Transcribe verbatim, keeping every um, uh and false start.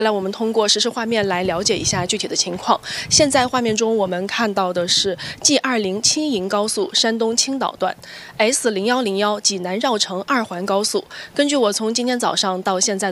来，我们通过实时画面来了解一下具体的情况。现在画面中我们看到的是 G 二零青银高速山东青岛段 S 零一零一济南绕城二环高速。根据我从今天早上到现在